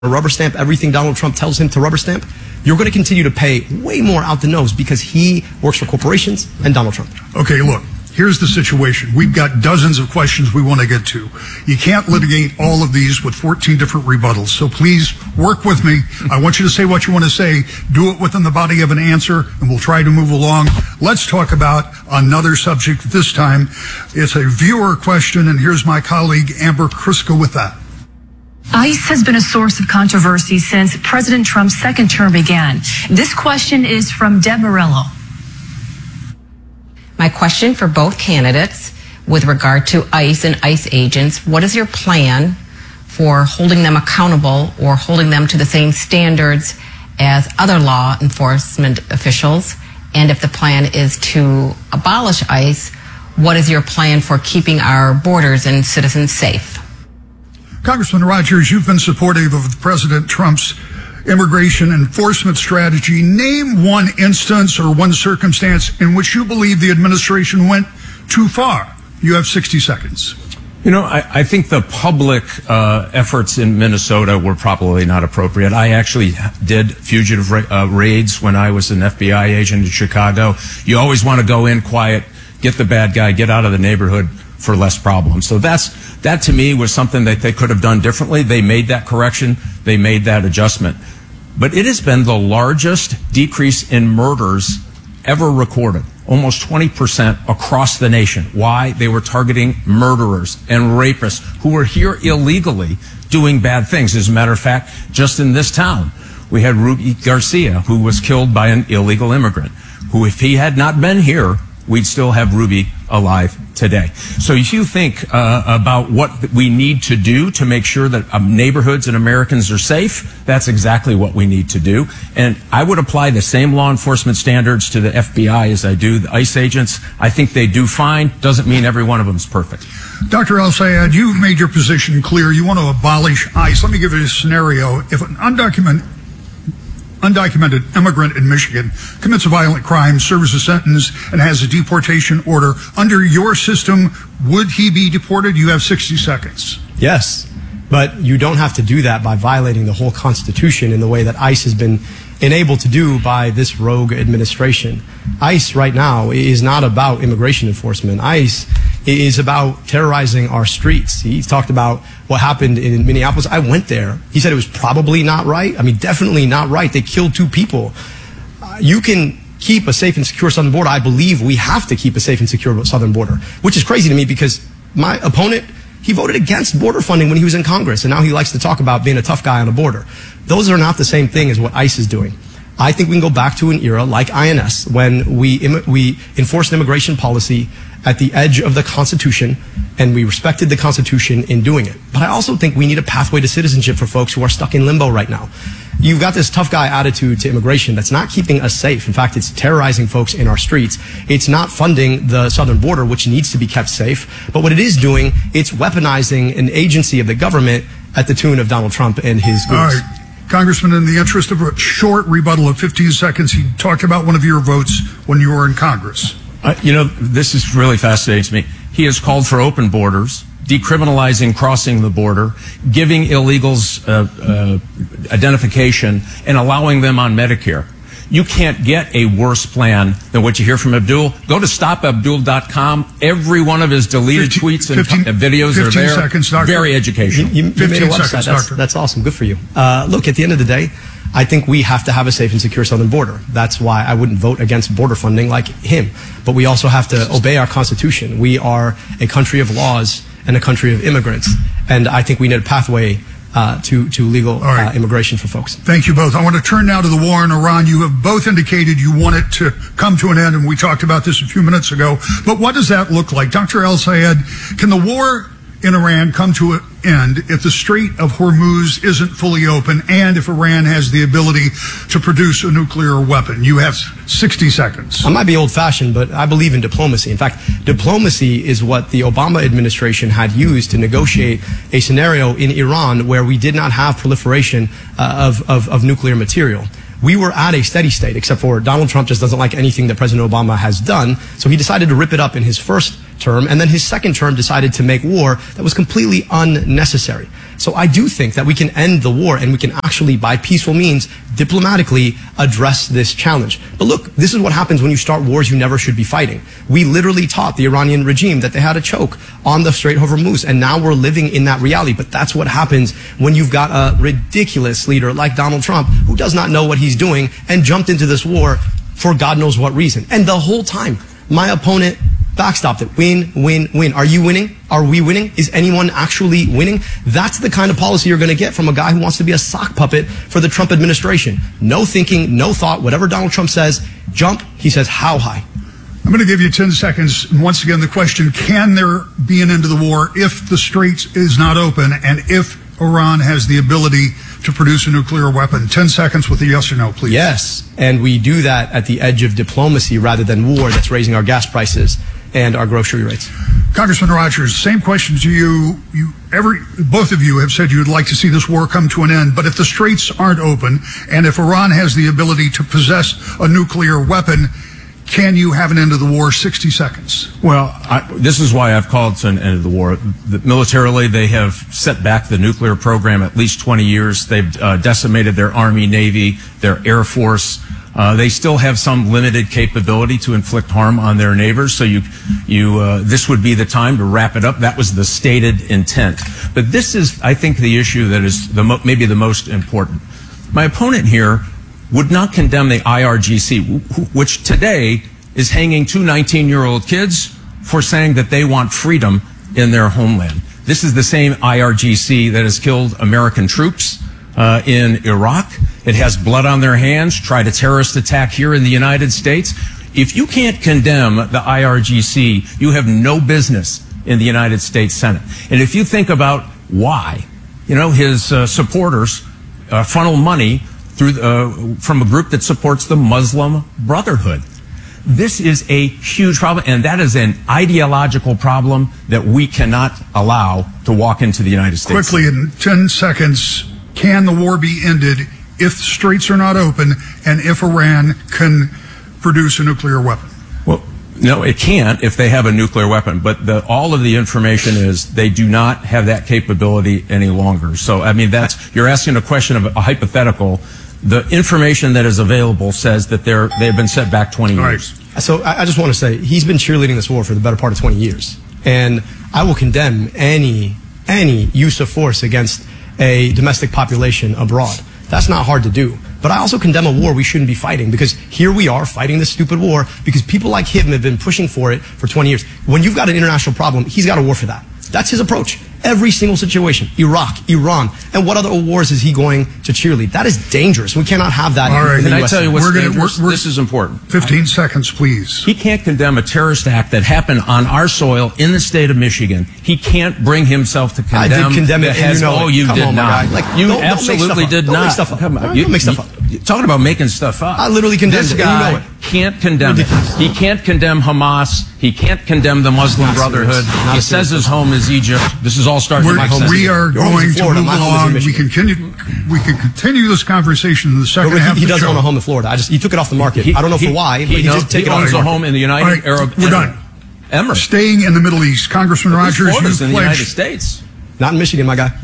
rubber stamp everything Donald Trump tells him to rubber stamp, you're going to continue to pay way more out the nose because he works for corporations and Donald Trump. Okay, look, here's the situation. We've got dozens of questions we want to get to. You can't litigate all of these with 14 different rebuttals, so please work with me. I want you to say what you want to say. Do it within the body of an answer, and we'll try to move along. Let's talk about another subject this time. It's a viewer question, and here's my colleague Amber Kriska with that. ICE has been a source of controversy since President Trump's second term began. This question is from Deb Morello. My question for both candidates with regard to ICE and ICE agents, what is your plan for holding them accountable or holding them to the same standards as other law enforcement officials? And if the plan is to abolish ICE, what is your plan for keeping our borders and citizens safe? Congressman Rogers, you've been supportive of President Trump's immigration enforcement strategy. Name one instance or one circumstance in which you believe the administration went too far. You have 60 seconds. You know, I think the public efforts in Minnesota were probably not appropriate. I actually did fugitive raids when I was an FBI agent in Chicago. You always want to go in quiet, get the bad guy, get out of the neighborhood for less problems. So that to me was something that they could have done differently. They made that correction. They made that adjustment. But it has been the largest decrease in murders ever recorded, almost 20% across the nation. Why? They were targeting murderers and rapists who were here illegally doing bad things. As a matter of fact, just in this town, we had Ruby Garcia, who was killed by an illegal immigrant, who, if he had not been here, we'd still have Ruby alive today. So if you think about what we need to do to make sure that neighborhoods and Americans are safe, that's exactly what we need to do. And I would apply the same law enforcement standards to the FBI as I do the ICE agents. I think they do fine. Doesn't mean every one of them is perfect. Dr. El-Sayed, you've made your position clear. You want to abolish ICE. Let me give you a scenario. If an undocumented immigrant in Michigan commits a violent crime, serves a sentence, and has a deportation order, under your system, would he be deported? You have 60 seconds. Yes, but you don't have to do that by violating the whole Constitution in the way that ICE has been enabled to do by this rogue administration. ICE right now is not about immigration enforcement. ICE is about terrorizing our streets. He talked about what happened in Minneapolis. I went there. He said it was probably not right. I mean, definitely not right. They killed 2 people. You can keep a safe and secure southern border. I believe we have to keep a safe and secure southern border, which is crazy to me because my opponent, he voted against border funding when he was in Congress, and now he likes to talk about being a tough guy on the border. Those are not the same thing as what ICE is doing. I think we can go back to an era like INS when we enforced an immigration policy at the edge of the Constitution, and we respected the Constitution in doing it. But I also think we need a pathway to citizenship for folks who are stuck in limbo right now. You've got this tough guy attitude to immigration that's not keeping us safe. In fact, it's terrorizing folks in our streets. It's not funding the southern border, which needs to be kept safe. But what it is doing, it's weaponizing an agency of the government at the tune of Donald Trump and his groups. All right. Congressman, in the interest of a short rebuttal of 15 seconds, he talked about one of your votes when you were in Congress. You know, this is really fascinating to me. He has called for open borders, decriminalizing crossing the border, giving illegals identification, and allowing them on Medicare. You can't get a worse plan than what you hear from Abdul. Go to stopabdul.com. Every one of his deleted tweets and videos are there. 15 seconds, Doctor. Very educational. You made a website. That's awesome. Good for you. Look, at the end of the day, I think we have to have a safe and secure southern border. That's why I wouldn't vote against border funding like him. But we also have to obey our Constitution. We are a country of laws and a country of immigrants. And I think we need a pathway to legal immigration for folks. Thank you both. I want to turn now to the war in Iran. You have both indicated you want it to come to an end, and we talked about this a few minutes ago. But what does that look like? Dr. El-Sayed, can the war in Iran come to an end if the Strait of Hormuz isn't fully open and if Iran has the ability to produce a nuclear weapon? You have 60 seconds. I might be old-fashioned, but I believe in diplomacy. In fact, diplomacy is what the Obama administration had used to negotiate a scenario in Iran where we did not have proliferation of nuclear material. We were at a steady state, except for Donald Trump just doesn't like anything that President Obama has done, so he decided to rip it up in his first term, and then his second term decided to make war that was completely unnecessary. So I do think that we can end the war and we can actually, by peaceful means, diplomatically address this challenge. But look, this is what happens when you start wars you never should be fighting. We literally taught the Iranian regime that they had a choke on the Strait of Hormuz, and now we're living in that reality. But that's what happens when you've got a ridiculous leader like Donald Trump who does not know what he's doing and jumped into this war for God knows what reason. And the whole time, my opponent backstopped it. Win, win, win. Are you winning? Are we winning? Is anyone actually winning? That's the kind of policy you're going to get from a guy who wants to be a sock puppet for the Trump administration. No thinking, no thought. Whatever Donald Trump says, jump. He says, how high? I'm going to give you 10 seconds. And once again, the question, can there be an end to the war if the Strait is not open and if Iran has the ability to produce a nuclear weapon? 10 seconds with a yes or no, please. Yes. And we do that at the edge of diplomacy rather than war that's raising our gas prices and our grocery rates. Congressman Rogers, same question to you. Both of you have said you'd like to see this war come to an end, but if the Straits aren't open and if Iran has the ability to possess a nuclear weapon, can you have an end to the war? 60 seconds. Well, this is why I've called to an end of the war. Militarily, they have set back the nuclear program at least 20 years. They've decimated their Army, Navy, their Air Force. They still have some limited capability to inflict harm on their neighbors. So this would be the time to wrap it up. That was the stated intent. But this is, I think, the issue that is maybe the most important. My opponent here would not condemn the IRGC, which today is hanging two 19-year-old kids for saying that they want freedom in their homeland. This is the same IRGC that has killed American troops in Iraq. It has blood on their hands, tried a terrorist attack here in the United States. If you can't condemn the IRGC, you have no business in the United States Senate. And if you think about why, his supporters funnel money from a group that supports the Muslim Brotherhood. This is a huge problem, and that is an ideological problem that we cannot allow to walk into the United States. Quickly, in 10 seconds, can the war be ended if the Straits are not open and if Iran can produce a nuclear weapon? Well, no, it can't if they have a nuclear weapon, but all of the information is they do not have that capability any longer. So, I mean, you're asking a question of a hypothetical. The information that is available says that they've been set back 20 years. Right. So I just want to say he's been cheerleading this war for the better part of 20 years. And I will condemn any use of force against a domestic population abroad. That's not hard to do. But I also condemn a war we shouldn't be fighting, because here we are fighting this stupid war because people like him have been pushing for it for 20 years. When you've got an international problem, he's got a war for that. That's his approach. Every single situation. Iraq, Iran, and what other wars is he going to cheerlead? That is dangerous. We cannot have that in the Can I US. tell you what's dangerous? This is important. 15 seconds, please. He can't condemn a terrorist act that happened on our soil in the state of Michigan. He can't bring himself to condemn. I did condemn it, and you know it. You Come did on, my not. guy. Like, You don't make absolutely stuff up. did Don't not. make stuff up. Come on. Don't make stuff up. Talking about making stuff up. I literally condemned this it, and you guy know it. can't condemn Ridiculous. it. He can't condemn Hamas. He can't condemn the Muslim Not Brotherhood. serious. Not He serious. says his home is Egypt. This is all starting to make sense. We are Your home's in going to Florida, move my home is in along. Michigan. We can continue this conversation in the second half He of the doesn't show. own a home in Florida. He took it off the market. I don't know for why, but he just took it off owns the a market. home in the United All right, Arab we're done. Emirates. Staying in the Middle East, Congressman Rogers, Florida's you in the United pledged. States. Not in Michigan, my guy.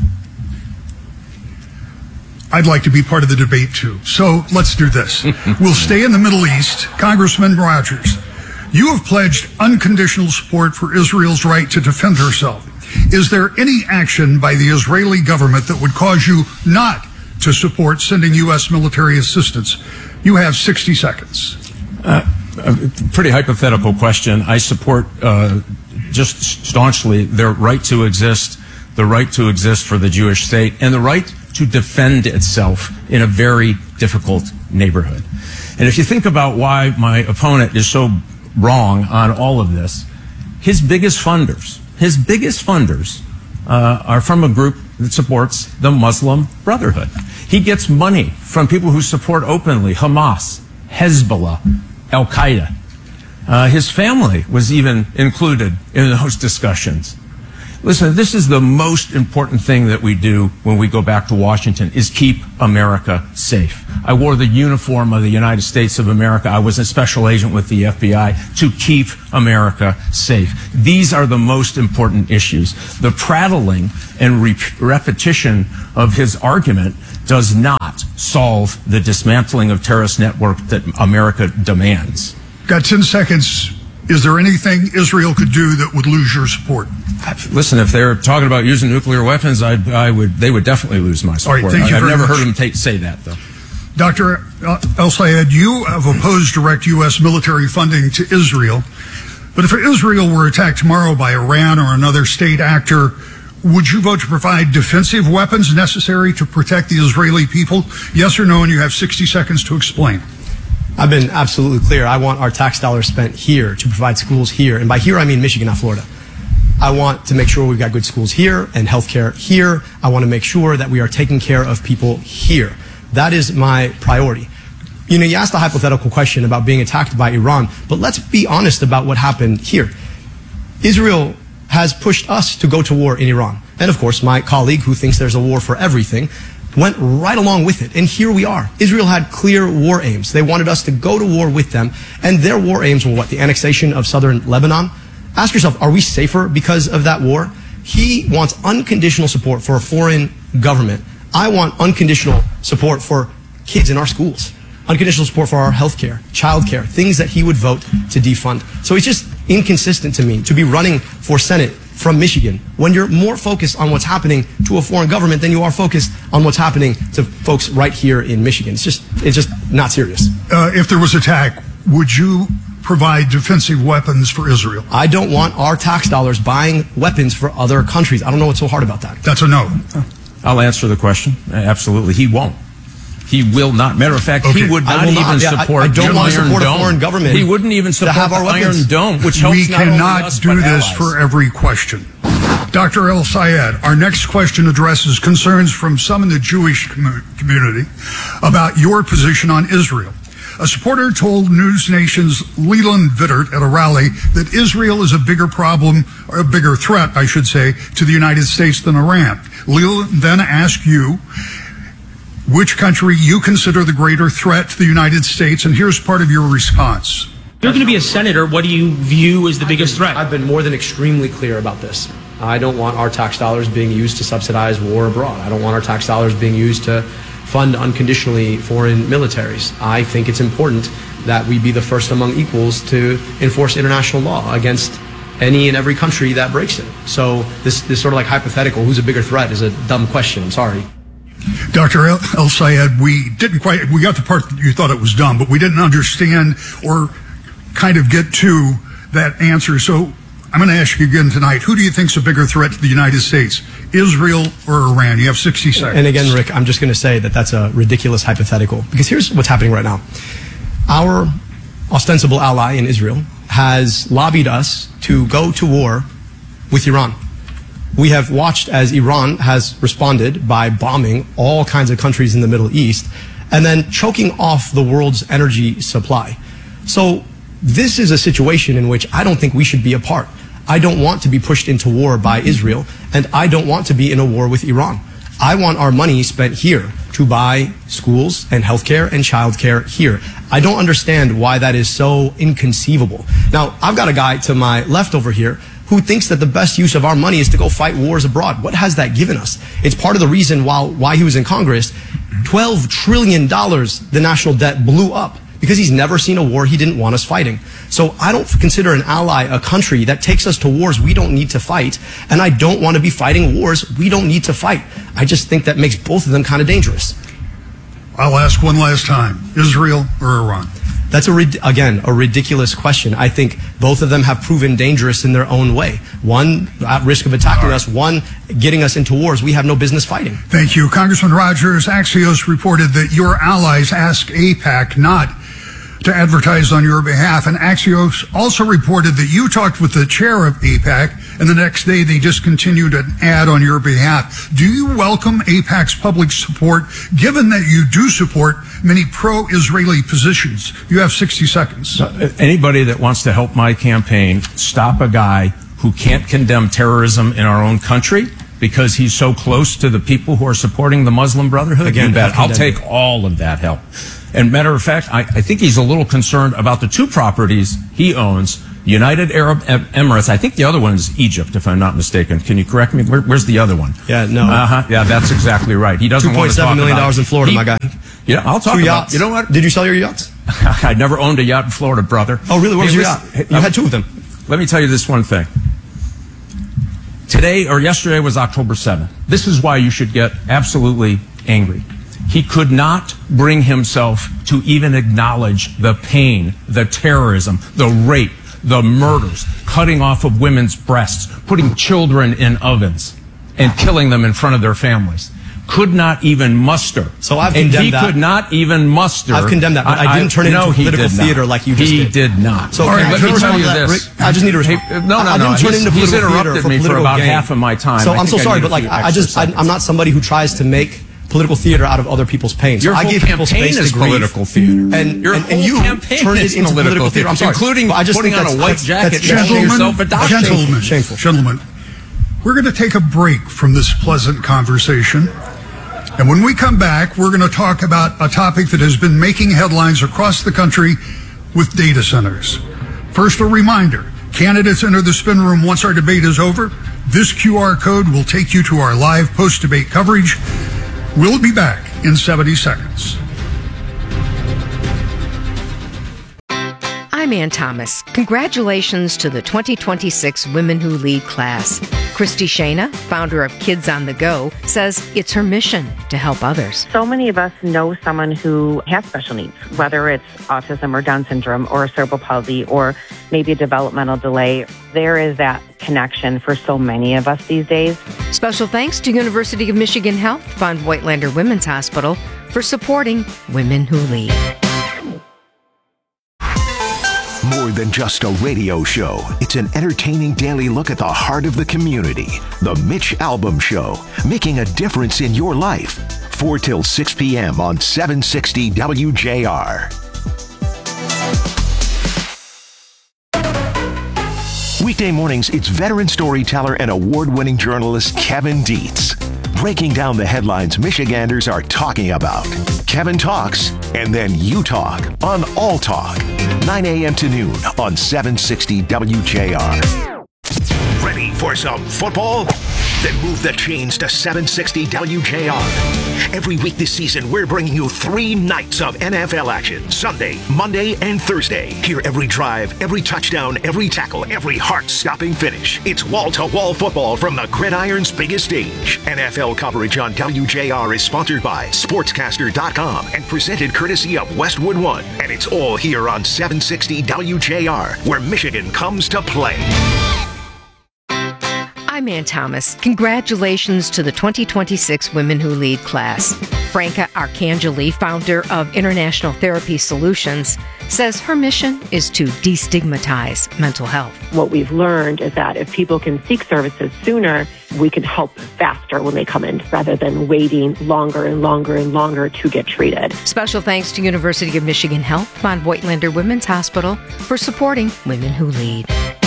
I'd like to be part of the debate too. So let's do this. We'll stay in the Middle East. Congressman Rogers, you have pledged unconditional support for Israel's right to defend herself. Is there any action by the Israeli government that would cause you not to support sending U.S. military assistance? You have 60 seconds. Pretty hypothetical question. I support just staunchly their right to exist, the right to exist for the Jewish state, and the right to defend itself in a very difficult neighborhood. And if you think about why my opponent is so wrong on all of this, his biggest funders are from a group that supports the Muslim Brotherhood. He gets money from people who support openly Hamas, Hezbollah, Al-Qaeda. His family was even included in those discussions. Listen, this is the most important thing that we do when we go back to Washington, is keep America safe. I wore the uniform of the United States of America. I was a special agent with the FBI to keep America safe. These are the most important issues. The prattling and repetition of his argument does not solve the dismantling of terrorist network that America demands. Got 10 seconds. Is there anything Israel could do that would lose your support? Listen, if they're talking about using nuclear weapons, they would definitely lose my support. All right, thank you I've very never much. heard them say that, though. Dr. El-Sayed, you have opposed direct U.S. military funding to Israel. But if Israel were attacked tomorrow by Iran or another state actor, would you vote to provide defensive weapons necessary to protect the Israeli people? Yes or no, and you have 60 seconds to explain. I've been absolutely clear. I want our tax dollars spent here to provide schools here. And by here, I mean Michigan, not Florida. I want to make sure we've got good schools here and healthcare here. I want to make sure that we are taking care of people here. That is my priority. You know, you asked a hypothetical question about being attacked by Iran, but let's be honest about what happened here. Israel has pushed us to go to war in Iran. And of course, my colleague, who thinks there's a war for everything, went right along with it. And here we are. Israel had clear war aims. They wanted us to go to war with them. And their war aims were what? The annexation of southern Lebanon? Ask yourself, are we safer because of that war? He wants unconditional support for a foreign government. I want unconditional support for kids in our schools. Unconditional support for our healthcare, childcare, things that he would vote to defund. So it's just inconsistent to me to be running for Senate from Michigan when you're more focused on what's happening to a foreign government than you are focused on what's happening to folks right here in Michigan. It's just not serious. If there was attack, would you provide defensive weapons for Israel? I don't want our tax dollars buying weapons for other countries. I don't know what's so hard about that. That's a no. I'll answer the question. Absolutely. He won't. He will not. Matter of fact, Okay. he would not even support I don't want to Iron support Dome. a foreign government. He wouldn't even support have the our Iron weapons. Dome, which helps We not only cannot us, do but this allies. for every question. Dr. El-Sayed, our next question addresses concerns from some in the Jewish community about your position on Israel. A supporter told News Nation's Leland Vittert at a rally that Israel is a bigger problem, or a bigger threat, I should say, to the United States than Iran. Leland then asked you which country you consider the greater threat to the United States, and here's part of your response. If you're going to be a senator, what do you view as the biggest threat? I've been more than extremely clear about this. I don't want our tax dollars being used to subsidize war abroad. I don't want our tax dollars being used to fund unconditionally foreign militaries. I think it's important that we be the first among equals to enforce international law against any and every country that breaks it. So this sort of like hypothetical, who's a bigger threat, is a dumb question. I'm sorry. Dr. El-Sayed, we got the part that you thought it was dumb, but we didn't understand or kind of get to that answer. So I'm going to ask you again tonight, who do you think is a bigger threat to the United States, Israel or Iran? You have 60 seconds. And again, Rick, I'm just going to say that that's a ridiculous hypothetical, because here's what's happening right now. Our ostensible ally in Israel has lobbied us to go to war with Iran. We have watched as Iran has responded by bombing all kinds of countries in the Middle East and then choking off the world's energy supply. So this is a situation in which I don't think we should be a part. I don't want to be pushed into war by Israel, and I don't want to be in a war with Iran. I want our money spent here to buy schools and healthcare and childcare here. I don't understand why that is so inconceivable. Now, I've got a guy to my left over here who thinks that the best use of our money is to go fight wars abroad. What has that given us? It's part of the reason why he was in Congress. $12 trillion, the national debt blew up because he's never seen a war he didn't want us fighting. So I don't consider an ally a country that takes us to wars we don't need to fight, and I don't want to be fighting wars we don't need to fight. I just think that makes both of them kind of dangerous. I'll ask one last time, Israel or Iran? That's, again, a ridiculous question. I think both of them have proven dangerous in their own way. One at risk of attacking us, one getting us into wars we have no business fighting. Thank you. Congressman Rogers, Axios reported that your allies asked AIPAC not to advertise on your behalf, and Axios also reported that you talked with the chair of AIPAC, and the next day they discontinued an ad on your behalf. Do you welcome AIPAC's public support, given that you do support many pro-Israeli positions? You have 60 seconds. Anybody that wants to help my campaign stop a guy who can't condemn terrorism in our own country because he's so close to the people who are supporting the Muslim Brotherhood? Again, you bet. I'll take all of that help. And matter of fact, I think he's a little concerned about the two properties he owns, United Arab Emirates. I think the other one is Egypt, if I'm not mistaken. Can you correct me? Where's the other one? Yeah, no. Yeah, that's exactly right. He doesn't want to talk $2.7 million about in Florida, my guy. Yeah, I'll talk 2 about yachts. You know what? Did you sell your yachts? I never owned a yacht in Florida, brother. Oh, really? What was your yacht? listen, You had 2 of them. Let me tell you this one thing. Today or yesterday was October 7th. This is why you should get absolutely angry. He could not bring himself to even acknowledge the pain, the terrorism, the rape, the murders, cutting off of women's breasts, putting children in ovens, and killing them in front of their families. Could not even muster. So I've condemned that. He could not even muster. I've condemned that, but I didn't turn it into political theater like you just did. He did not. So, okay, okay, let me tell you this. Rick, I just need to respond. I didn't turn it into he's political interrupted theater me for about gain. half of my time. So I'm so sorry, but like I'm not somebody who tries to make political theater out of other people's pain. Your so whole I give people campaign space is to grieve. political theater. And Your whole you campaign turned is it into political theater. I'm sorry. Including I just putting think on a white jacket that's and calling yourself a doctor. Gentlemen, we're going to take a break from this pleasant conversation. And when we come back, we're going to talk about a topic that has been making headlines across the country with data centers. First, a reminder, candidates enter the spin room once our debate is over. This QR code will take you to our live post-debate coverage. We'll be back in 70 seconds. I'm Ann Thomas. Congratulations to the 2026 Women Who Lead class. Christy Shana, founder of Kids on the Go, says it's her mission to help others. So many of us know someone who has special needs, whether it's autism or Down syndrome or cerebral palsy or maybe a developmental delay. There is that connection for so many of us these days. Special thanks to University of Michigan Health Fund Whitelander Women's Hospital for supporting Women Who Lead. More than just a radio show, it's an entertaining daily look at the heart of the community. The Mitch Albom Show, making a difference in your life. 4 till 6 p.m. on 760 WJR. Weekday mornings, it's veteran storyteller and award-winning journalist Kevin Dietz, breaking down the headlines Michiganders are talking about. Kevin talks, and then you talk on All Talk, 9 a.m. to noon on 760 WJR. Ready for some football? Then move the chains to 760 WJR. Every week this season, we're bringing you 3 nights of NFL action. Sunday, Monday, and Thursday. Hear every drive, every touchdown, every tackle, every heart-stopping finish. It's wall-to-wall football from the gridiron's biggest stage. NFL coverage on WJR is sponsored by Sportscaster.com and presented courtesy of Westwood One. And it's all here on 760 WJR, where Michigan comes to play. I'm Ann Thomas. Congratulations to the 2026 Women Who Lead class. Franca Arcangeli, founder of International Therapy Solutions, says her mission is to destigmatize mental health. What we've learned is that if people can seek services sooner, we can help faster when they come in rather than waiting longer and longer and longer to get treated. Special thanks to University of Michigan Health Fund Whitelander Women's Hospital for supporting Women Who Lead.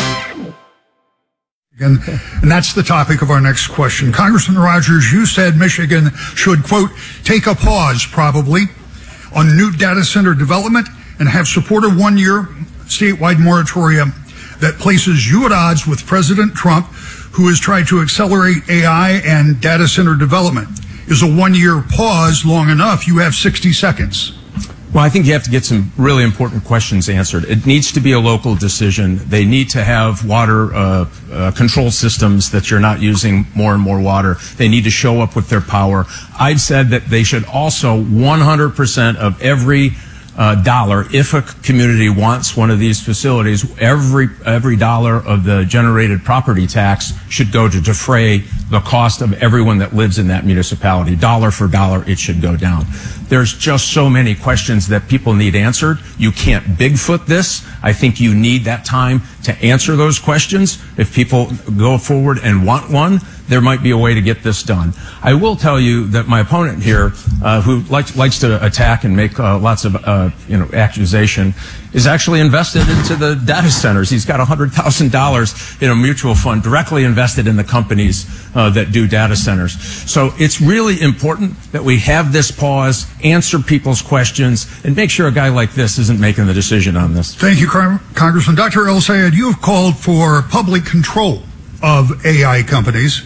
And that's the topic of our next question. Congressman Rogers, you said Michigan should, quote, take a pause probably on new data center development and have support a 1-year statewide moratorium that places you at odds with President Trump, who has tried to accelerate AI and data center development. Is a 1-year pause long enough? You have 60 seconds. Well, I think you have to get some really important questions answered. It needs to be a local decision. They need to have water control systems that you're not using more and more water. They need to show up with their power. I've said that they should also 100% of every dollar, if a community wants one of these facilities, every dollar of the generated property tax should go to defray the cost of everyone that lives in that municipality. Dollar for dollar, it should go down. There's just so many questions that people need answered. You can't Bigfoot this. I think you need that time to answer those questions. If people go forward and want one, there might be a way to get this done. I will tell you that my opponent here, who likes to attack and make lots of accusation, is actually invested into the data centers. He's got $100,000 in a mutual fund directly invested in the companies that do data centers. So it's really important that we have this pause, answer people's questions, and make sure a guy like this isn't making the decision on this. Thank you, Congressman. Dr. El-Sayed, you have called for public control of AI companies.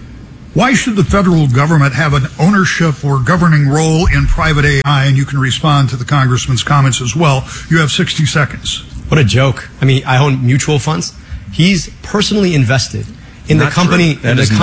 Why should the federal government have an ownership or governing role in private AI? And you can respond to the congressman's comments as well. You have 60 seconds. What a joke. I mean, I own mutual funds. He's personally invested in the company,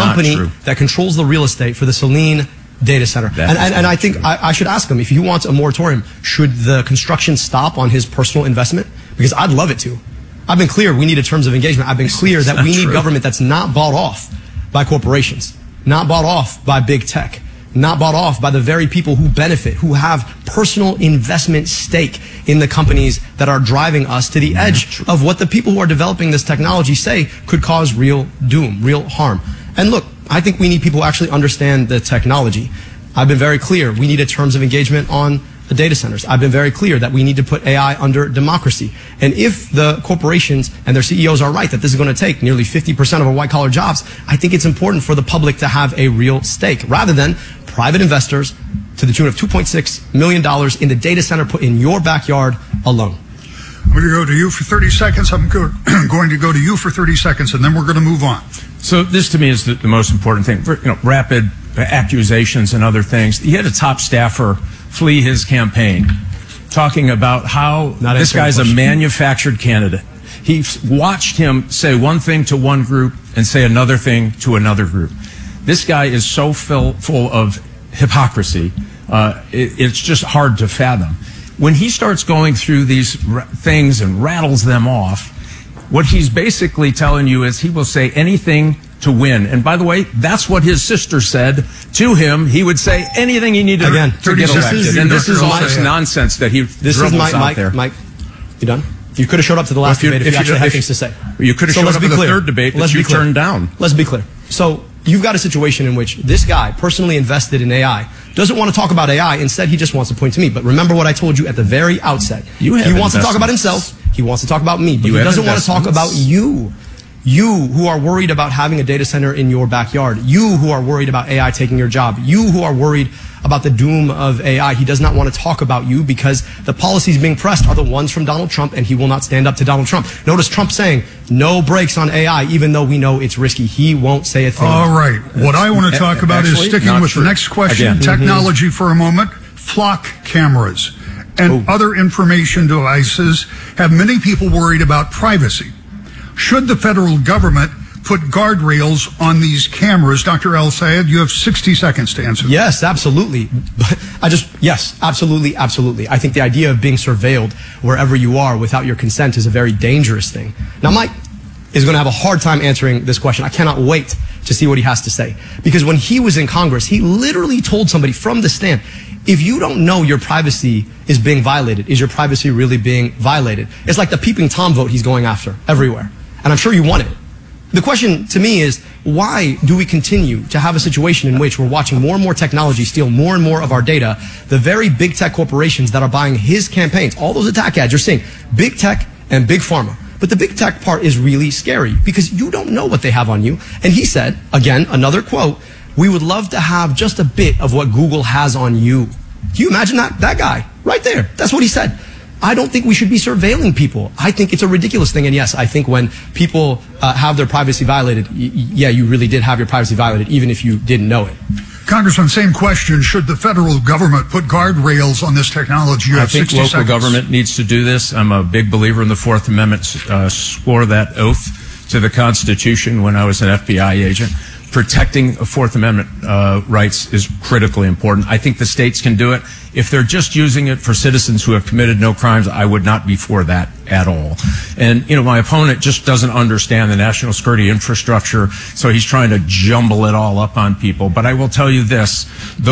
that controls the real estate for the Selene data center. And I think I should ask him, if he wants a moratorium, should the construction stop on his personal investment? Because I'd love it to. I've been clear we need a terms of engagement. I've been clear that we need government that's not bought off by corporations, not bought off by big tech, not bought off by the very people who benefit, who have personal investment stake in the companies that are driving us to the edge of what the people who are developing this technology say could cause real doom, real harm. And look, I think we need people who actually understand the technology. I've been very clear we need a terms of engagement on the data centers. I've been very clear that we need to put AI under democracy. And if the corporations and their CEOs are right that this is going to take nearly 50% of our white-collar jobs, I think it's important for the public to have a real stake, rather than private investors to the tune of $2.6 million in the data center put in your backyard alone. I'm going to go to you for 30 seconds. I'm going to go to you for 30 seconds, and then we're going to move on. So this to me is the most important thing. Rapid accusations and other things. He had a top staffer flee his campaign, talking about how this guy's a manufactured candidate. He watched him say one thing to one group and say another thing to another group. This guy is so full of hypocrisy, it's just hard to fathom. When he starts going through these things and rattles them off, what he's basically telling you is he will say anything to win. And by the way, that's what his sister said to him. He would say anything he needed to get elected. And this is all this nonsense that he dribbles out there. Mike, you done? You could have showed up to the last debate if you actually had things to say. You could have showed up to the third debate that you turned down. Let's be clear. So you've got a situation in which this guy, personally invested in AI, doesn't want to talk about AI. Instead, he just wants to point to me. But remember what I told you at the very outset. He wants to talk about himself. He wants to talk about me. But he doesn't want to talk about you. You who are worried about having a data center in your backyard. You who are worried about AI taking your job. You who are worried about the doom of AI. He does not want to talk about you because the policies being pressed are the ones from Donald Trump, and he will not stand up to Donald Trump. Notice Trump saying no brakes on AI, even though we know it's risky. He won't say a thing. All right. What I want to talk about is sticking with the next question, technology for a moment. Flock cameras and other information devices have many people worried about privacy. Should the federal government put guardrails on these cameras? Dr. El-Sayed, you have 60 seconds to answer. Yes, absolutely. Yes, absolutely, absolutely. I think the idea of being surveilled wherever you are without your consent is a very dangerous thing. Now, Mike is going to have a hard time answering this question. I cannot wait to see what he has to say. Because when he was in Congress, he literally told somebody from the stand, if you don't know your privacy is being violated, is your privacy really being violated? It's like the peeping Tom vote he's going after everywhere. And I'm sure you want it. The question to me is, why do we continue to have a situation in which we're watching more and more technology steal more and more of our data? The very big tech corporations that are buying his campaigns, all those attack ads, you're seeing big tech and big pharma. But the big tech part is really scary because you don't know what they have on you. And he said, again, another quote, we would love to have just a bit of what Google has on you. Can you imagine that? That guy right there. That's what he said. I don't think we should be surveilling people. I think it's a ridiculous thing. And yes, I think when people have their privacy violated, yeah, you really did have your privacy violated, even if you didn't know it. Congressman, same question. Should the federal government put guardrails on this technology? I think local government needs to do this. I'm a big believer in the Fourth Amendment. Swore that oath to the Constitution when I was an FBI agent. Protecting Fourth Amendment rights is critically important. I think the states can do it. If they're just using it for citizens who have committed no crimes, I would not be for that at all. And, my opponent just doesn't understand the national security infrastructure, so he's trying to jumble it all up on people. But I will tell you this,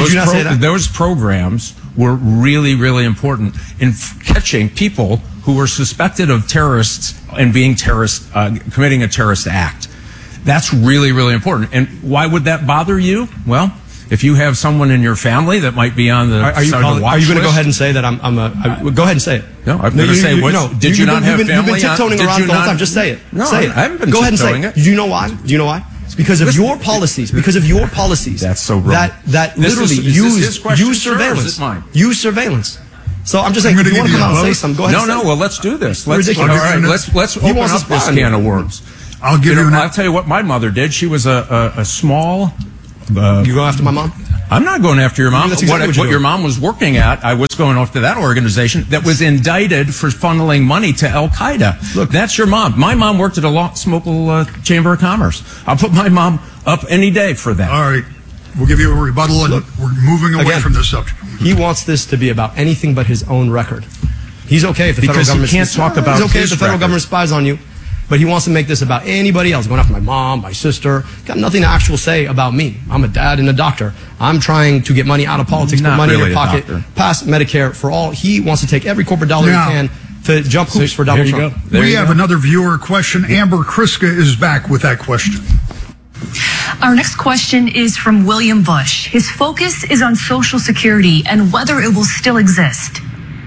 those programs were really, really important in catching people who were suspected of terrorists and being committing a terrorist act. That's really, really important. And why would that bother you? Well, if you have someone in your family that might be on the Are you going to go ahead and say that go ahead and say it? No, I'm going to say what? Did you not have family? You've been tiptoeing around the whole time. Just say it. No, say it. I haven't been Go ahead and say tiptoeing it. it. Do you know why? It's because of your policies. That's so wrong. That literally use surveillance. Use surveillance. So I'm just saying, if you want to come out and say something, go ahead. No, well, let's do this. Let's ridiculous. Let's open up this can of worms. I'll give you. I'll tell you what my mother did. She was a small. You go after my mom? I'm not going after your mom. That's exactly what your mom was working at, I was going after that organization that was indicted for funneling money to Al Qaeda. Look, that's your mom. My mom worked at a local Chamber of Commerce. I'll put my mom up any day for that. All right. We'll give you a rebuttal, and we're moving away from this subject. He wants this to be about anything but his own record. He's okay if the federal government government spies on you, but he wants to make this about anybody else, going after my mom, my sister. Got nothing to actually say about me. I'm a dad and a doctor. I'm trying to get money out of politics, put money in your pocket, pass Medicare for all. He wants to take every corporate dollar he can to jump hoops for Donald Trump. We have another viewer question. Amber Kriska is back with that question. Our next question is from William Bush. His focus is on Social Security and whether it will still exist.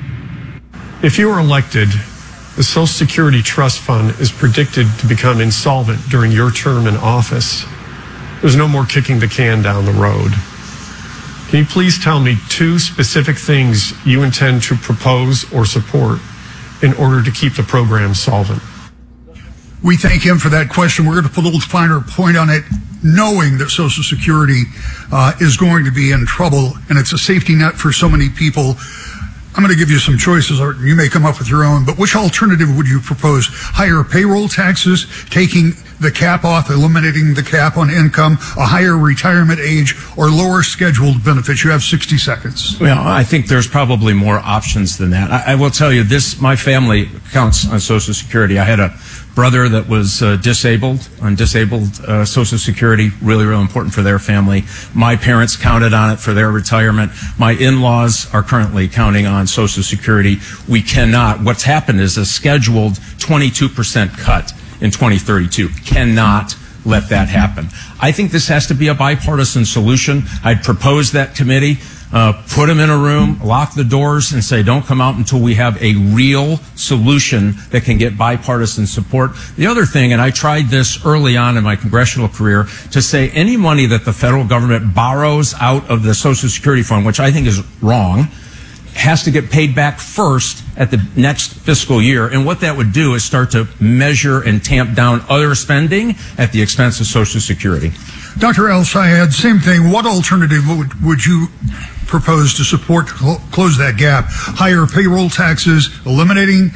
If you are elected, the Social Security Trust Fund is predicted to become insolvent during your term in office. There's no more kicking the can down the road. Can you please tell me 2 specific things you intend to propose or support in order to keep the program solvent? We thank him for that question. We're going to put a little finer point on it, knowing that Social Security is going to be in trouble, and it's a safety net for so many people. I'm going to give you some choices, or you may come up with your own, but which alternative would you propose? Higher payroll taxes, taking the cap off, eliminating the cap on income, a higher retirement age, or lower scheduled benefits? You have 60 seconds. Well, I think there's probably more options than that. I will tell you this, my family counts on Social Security. I had a brother that was disabled on disabled Social Security, really, really important for their family. My parents counted on it for their retirement. My in-laws are currently counting on Social Security. We cannot. What's happened is a scheduled 22% cut in 2032. Cannot let that happen. I think this has to be a bipartisan solution. I'd propose that committee. Put them in a room, lock the doors, and say, don't come out until we have a real solution that can get bipartisan support. The other thing, and I tried this early on in my congressional career, to say any money that the federal government borrows out of the Social Security Fund, which I think is wrong, has to get paid back first at the next fiscal year. And what that would do is start to measure and tamp down other spending at the expense of Social Security. Dr. El-Sayed, same thing. What alternative would you propose to support close that gap? Higher payroll taxes, eliminating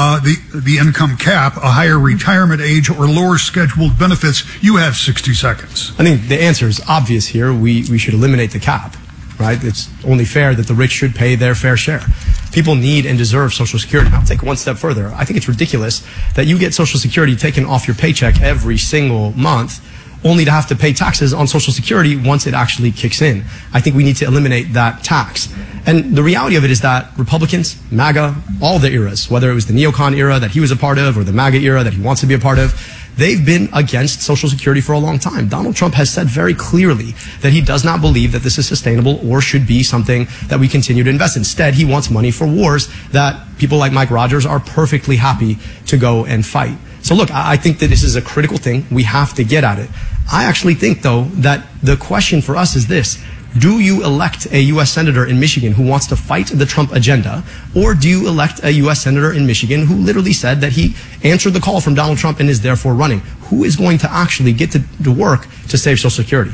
the income cap, a higher retirement age, or lower scheduled benefits? You have 60 seconds. I think the answer is obvious here. We should eliminate the cap, right? It's only fair that the rich should pay their fair share. People need and deserve Social Security. I'll take it one step further. I think it's ridiculous that you get Social Security taken off your paycheck every single month, only to have to pay taxes on Social Security once it actually kicks in. I think we need to eliminate that tax. And the reality of it is that Republicans, MAGA, all the eras, whether it was the neocon era that he was a part of or the MAGA era that he wants to be a part of, they've been against Social Security for a long time. Donald Trump has said very clearly that he does not believe that this is sustainable or should be something that we continue to invest in. Instead, he wants money for wars that people like Mike Rogers are perfectly happy to go and fight. So look, I think that this is a critical thing. We have to get at it. I actually think, though, that the question for us is this. Do you elect a U.S. Senator in Michigan who wants to fight the Trump agenda, or do you elect a U.S. Senator in Michigan who literally said that he answered the call from Donald Trump and is therefore running? Who is going to actually get to work to save Social Security?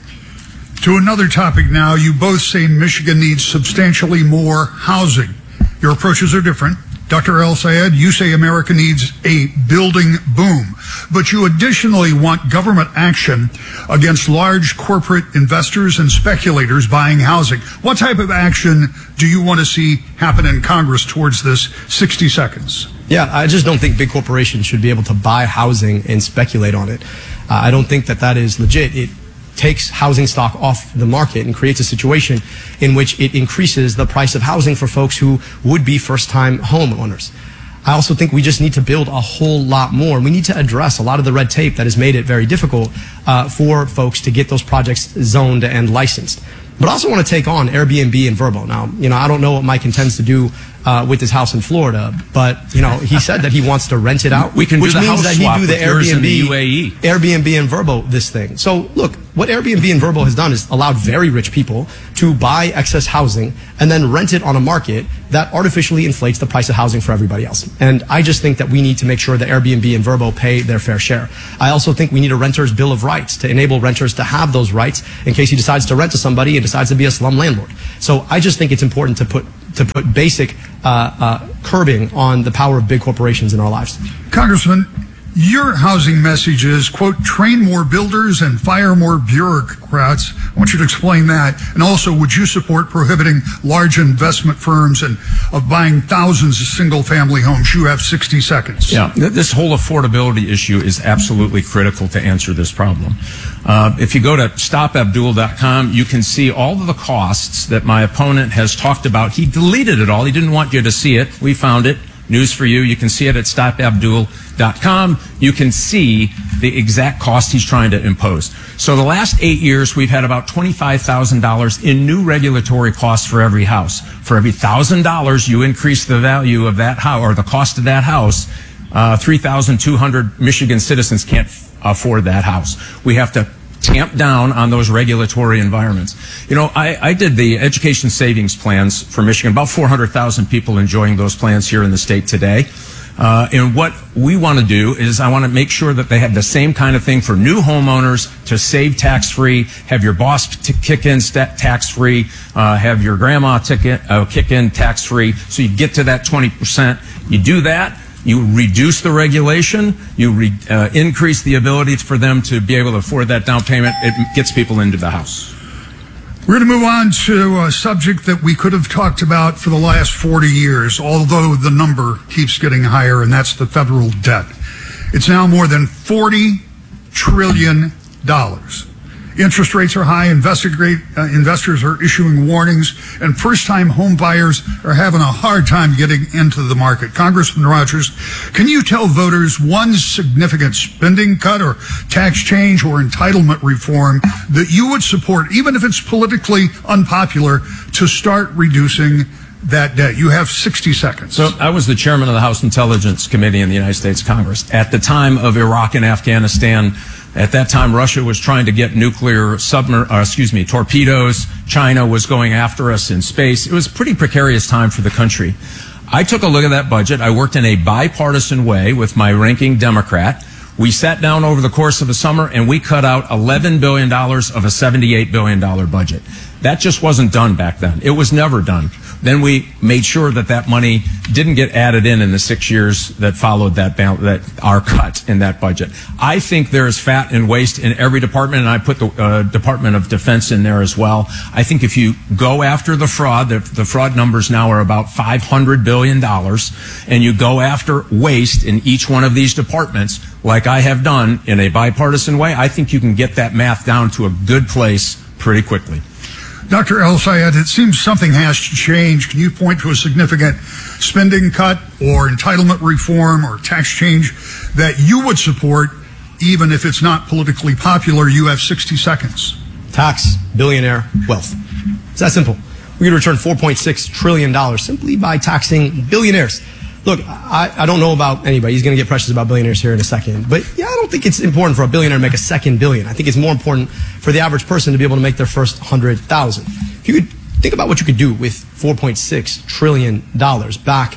To another topic now. You both say Michigan needs substantially more housing. Your approaches are different. Dr. El-Sayed, you say America needs a building boom, but you additionally want government action against large corporate investors and speculators buying housing. What type of action do you want to see happen in Congress towards this? 60 seconds. Yeah, I just don't think big corporations should be able to buy housing and speculate on it. I don't think that is legit. It takes housing stock off the market and creates a situation in which it increases the price of housing for folks who would be first-time homeowners. I also think we just need to build a whole lot more. We need to address a lot of the red tape that has made it very difficult for folks to get those projects zoned and licensed. But I also want to take on Airbnb and Vrbo. Now, I don't know what Mike intends to do with his house in Florida, but, he said that he wants to rent it out. We can do which the means house that he swap do the with yours in the Airbnb, UAE. Airbnb and Vrbo this thing. So, look, what Airbnb and Vrbo has done is allowed very rich people to buy excess housing and then rent it on a market that artificially inflates the price of housing for everybody else. And I just think that we need to make sure that Airbnb and Vrbo pay their fair share. I also think we need a renter's bill of rights to enable renters to have those rights in case he decides to rent to somebody and decides to be a slum landlord. So I just think it's important to put basic curbing on the power of big corporations in our lives. Congressman, your housing message is, quote, train more builders and fire more bureaucrats. I want you to explain that. And also, would you support prohibiting large investment firms and of buying thousands of single-family homes? You have 60 seconds. Yeah, this whole affordability issue is absolutely critical to answer this problem. If you go to stopabdul.com, you can see all of the costs that my opponent has talked about. He deleted it all. He didn't want you to see it. We found it. News for you. You can see it at stopabdul.com. You can see the exact cost he's trying to impose. So the last 8 years, we've had about $25,000 in new regulatory costs for every house. For every $1,000 you increase the value of that house or the cost of that house, 3,200 Michigan citizens can't afford that house. We have to tamp down on those regulatory environments. I did the education savings plans for Michigan, about 400,000 people enjoying those plans here in the state today. And what we want to do is I want to make sure that they have the same kind of thing for new homeowners to save tax-free, have your boss kick in tax-free, have your grandma kick in tax-free, so you get to that 20%. You do that. You reduce the regulation, you increase the ability for them to be able to afford that down payment. It gets people into the house. We're going to move on to a subject that we could have talked about for the last 40 years, although the number keeps getting higher, and that's the federal debt. It's now more than $40 trillion. Interest rates are high, investors are issuing warnings, and first-time home buyers are having a hard time getting into the market. Congressman Rogers, can you tell voters one significant spending cut or tax change or entitlement reform that you would support, even if it's politically unpopular, to start reducing that debt? You have 60 seconds. So I was the chairman of the House Intelligence Committee in the United States Congress. At the time of Iraq and Afghanistan, at that time, Russia was trying to get nuclear torpedoes. China was going after us in space. It was a pretty precarious time for the country. I took a look at that budget. I worked in a bipartisan way with my ranking Democrat. We sat down over the course of the summer and we cut out $11 billion of a $78 billion budget. That just wasn't done back then. It was never done. Then we made sure that money didn't get added in the 6 years that followed our cut in that budget. I think there is fat and waste in every department, and I put the Department of Defense in there as well. I think if you go after the fraud numbers now are about $500 billion, and you go after waste in each one of these departments, like I have done in a bipartisan way, I think you can get that math down to a good place pretty quickly. Dr. El-Sayed, it seems something has to change. Can you point to a significant spending cut or entitlement reform or tax change that you would support, even if it's not politically popular? You have 60 seconds. Tax billionaire wealth. It's that simple. We're going to return $4.6 trillion simply by taxing billionaires. Look, I don't know about anybody. He's going to get precious about billionaires here in a second. But yeah, I don't think it's important for a billionaire to make a second billion. I think it's more important for the average person to be able to make their first 100,000. If you could think about what you could do with $4.6 trillion back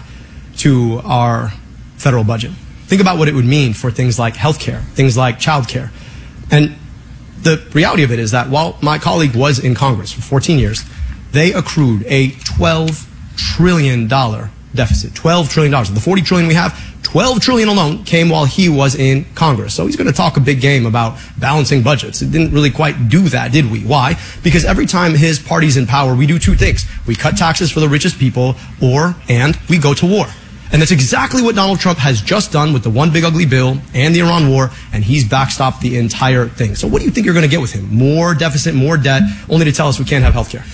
to our federal budget. Think about what it would mean for things like healthcare, things like childcare. And the reality of it is that while my colleague was in Congress for 14 years, they accrued a $12 trillion deficit. $12 trillion. The $40 trillion we have, $12 trillion alone came while he was in Congress. So he's going to talk a big game about balancing budgets. It didn't really quite do that, did we? Why? Because every time his party's in power, we do two things. We cut taxes for the richest people, and we go to war. And that's exactly what Donald Trump has just done with the one big ugly bill and the Iran war, and he's backstopped the entire thing. So what do you think you're going to get with him? More deficit, more debt, only to tell us we can't have health care.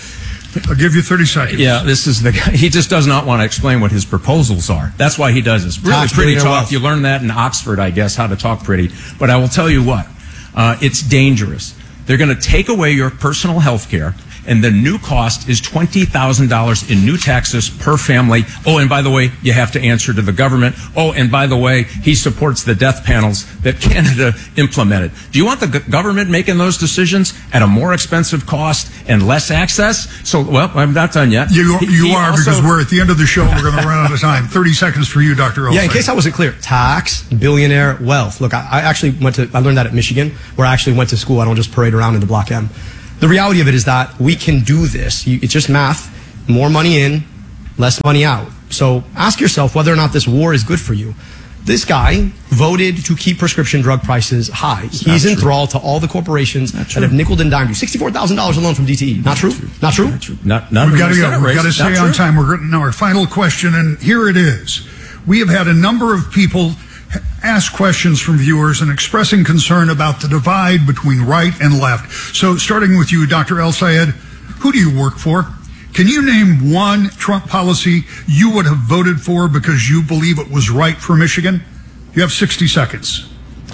I'll give you 30 seconds. Yeah, this is the guy. He just does not want to explain what his proposals are. That's why he does this. Really Tax pretty billionaire talk. wealth. You learn that in Oxford, I guess, how to talk pretty. But I will tell you what, it's dangerous. They're going to take away your personal health care, and the new cost is $20,000 in new taxes per family. Oh, and by the way, you have to answer to the government. Oh, and by the way, he supports the death panels that Canada implemented. Do you want the government making those decisions at a more expensive cost and less access? So, well, I'm not done yet. You are, also, because we're at the end of the show. We're going to run out of time. 30 seconds for you, Dr. Elsay. Yeah, in case I wasn't clear, tax, billionaire, wealth. Look, I actually I learned that at Michigan, where I actually went to school. I don't just parade around in the Block M. The reality of it is that we can do this. It's just math. More money in, less money out. So ask yourself whether or not this war is good for you. This guy voted to keep prescription drug prices high. He's enthralled to all the corporations that have nickeled and dimed you. $64,000 alone from DTE. Not true? Not true? Not We've got to go. We've got to stay on time. We're going to our final question, and here it is. We have had a number of people ask questions from viewers and expressing concern about the divide between right and left. So starting with you, Dr. El-Sayed, who do you work for? Can you name one Trump policy you would have voted for because you believe it was right for Michigan? You have 60 seconds.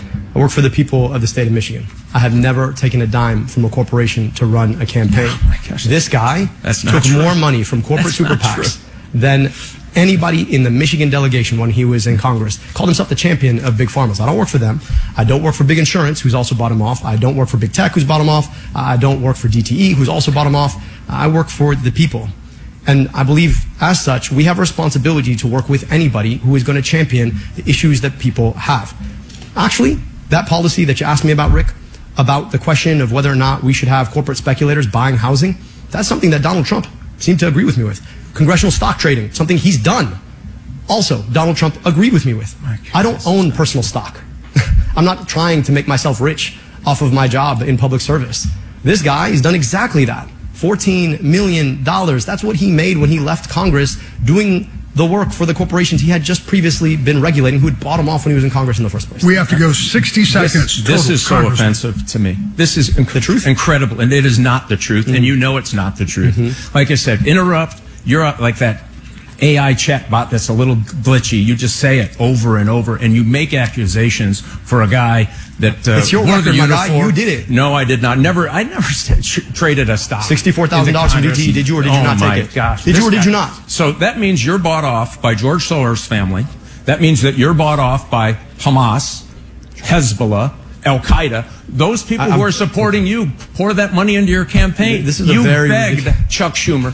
I work for the people of the state of Michigan. I have never taken a dime from a corporation to run a campaign. Oh my gosh. This guy took true. more money from corporate super PACs than anybody in the Michigan delegation when he was in Congress. Called himself the champion of big pharmas. I don't work for them. I don't work for big insurance, who's also bought him off. I don't work for big tech, who's bought him off. I don't work for DTE, who's also bought him off. I work for the people. And I believe, as such, we have a responsibility to work with anybody who is going to champion the issues that people have. Actually, that policy that you asked me about, Rick, about the question of whether or not we should have corporate speculators buying housing, that's something that Donald Trump seemed to agree with me with. Congressional stock trading, something he's done. Also, Donald Trump agreed with me with. I don't own personal stock. I'm not trying to make myself rich off of my job in public service. This guy has done exactly that. $14 million. That's what he made when he left Congress doing the work for the corporations he had just previously been regulating, who had bought him off when he was in Congress in the first place. We have to go 60 seconds. This is so offensive to me. This is the truth. Incredible. And it is not the truth. And you know it's not the truth. Like I said, interrupt. You're like that AI chatbot that's a little glitchy. You just say it over and over, and you make accusations for a guy that it's your record, my guy. You did it. No, I did not. I never traded a stock. $64,000 from DTE. Did you or did you not take it? Gosh, did you or did you not? So that means you're bought off by George Soros's family. That means that you're bought off by Hamas, Hezbollah, Al Qaeda. Those people who are supporting you pour that money into your campaign. This is you begged Chuck Schumer.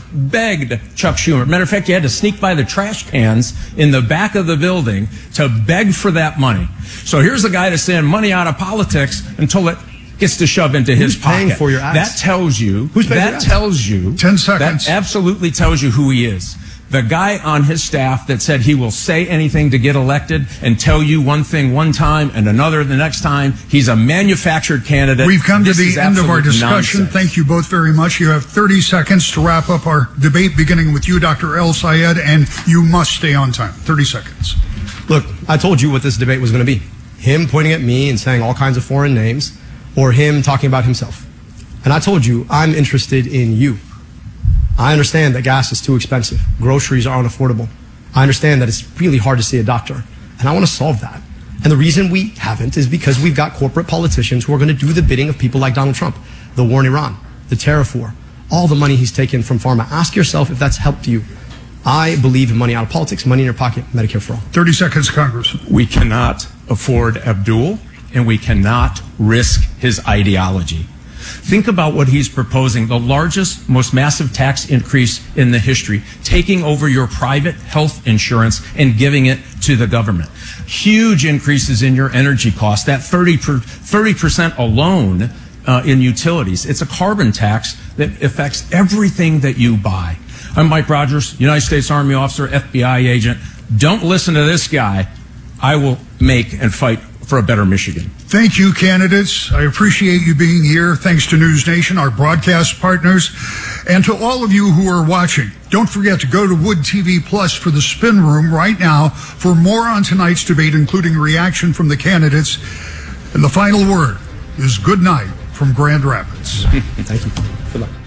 Matter of fact, you had to sneak by the trash cans in the back of the building to beg for that money. So here's a guy that's saying money out of politics until it gets to shove into his pocket. Paying for your ass? That tells you. Who's paying for your ass? Tells you. 10 seconds. That absolutely tells you who he is. The guy on his staff that said he will say anything to get elected and tell you one thing one time and another the next time. He's a manufactured candidate. We've come to the end of our discussion. Nonsense. Thank you both very much. You have 30 seconds to wrap up our debate, beginning with you, Dr. El-Sayed, and you must stay on time. 30 seconds. Look, I told you what this debate was going to be. Him pointing at me and saying all kinds of foreign names, or him talking about himself. And I told you, I'm interested in you. I understand that gas is too expensive. Groceries are unaffordable. I understand that it's really hard to see a doctor. And I want to solve that. And the reason we haven't is because we've got corporate politicians who are going to do the bidding of people like Donald Trump. The war in Iran, the tariff war, all the money he's taken from pharma. Ask yourself if that's helped you. I believe in money out of politics, money in your pocket, Medicare for all. 30 seconds, Congressman. We cannot afford Abdul, and we cannot risk his ideology. Think about what he's proposing, the largest, most massive tax increase in the history, taking over your private health insurance and giving it to the government. Huge increases in your energy costs, that 30% alone in utilities. It's a carbon tax that affects everything that you buy. I'm Mike Rogers, United States Army officer, FBI agent. Don't listen to this guy. I will make and fight for a better Michigan. Thank you, candidates. I appreciate you being here. Thanks to News Nation, our broadcast partners, and to all of you who are watching. Don't forget to go to Wood TV Plus for the Spin Room right now for more on tonight's debate, including reaction from the candidates. And the final word is good night from Grand Rapids. Thank you. Good luck.